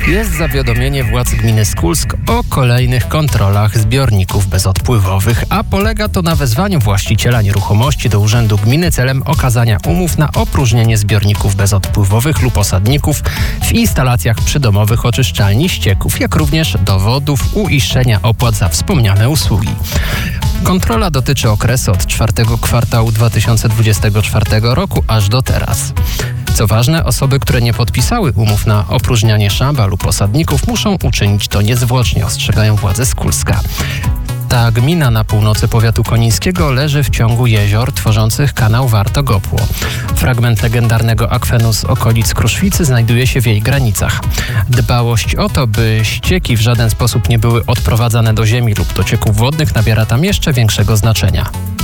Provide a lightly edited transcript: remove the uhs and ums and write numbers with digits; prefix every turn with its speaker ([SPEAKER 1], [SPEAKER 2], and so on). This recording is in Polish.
[SPEAKER 1] Jest zawiadomienie władz gminy Skulsk o kolejnych kontrolach zbiorników bezodpływowych, a polega to na wezwaniu właściciela nieruchomości do urzędu gminy celem okazania umów na opróżnienie zbiorników bezodpływowych lub osadników w instalacjach przydomowych oczyszczalni ścieków, jak również dowodów uiszczenia opłat za wspomniane usługi. Kontrola dotyczy okresu od 4 kwartału 2024 roku aż do teraz. Co ważne, osoby, które nie podpisały umów na opróżnianie szamba lub osadników, muszą uczynić to niezwłocznie, ostrzegają władze Skulska. Ta gmina na północy powiatu konińskiego leży w ciągu jezior tworzących kanał Warto-Gopło. Fragment legendarnego akwenu z okolic Kruszwicy znajduje się w jej granicach. Dbałość o to, by ścieki w żaden sposób nie były odprowadzane do ziemi lub do cieków wodnych, nabiera tam jeszcze większego znaczenia.